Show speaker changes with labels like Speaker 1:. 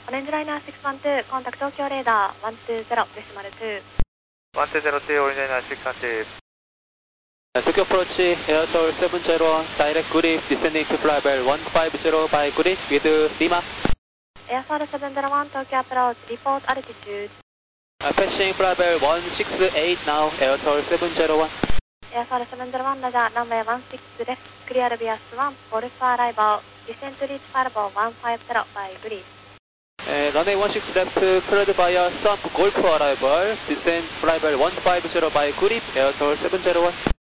Speaker 1: オレンジライナー612、コンタクト東京レーダー120、デシマル2。
Speaker 2: 120, オレンジライナー612。
Speaker 3: Tokyo approach, Air Tower 701, direct Gulif, descending to flyby 150 by Gulif with Lima.
Speaker 1: Air Tower 701, Tokyo approach, report altitude.
Speaker 3: Passing flyby 168 now, Air Tower 701.
Speaker 1: Air Tower 701, Roger, runway 16 left, clear Bias 1, Golf arrival, descend to reach Falbo 150 by Gulif.
Speaker 3: Runway 16 left, cleared via Sump Golf arrival, descend flyby 150 by Gulif, Air Tower 701.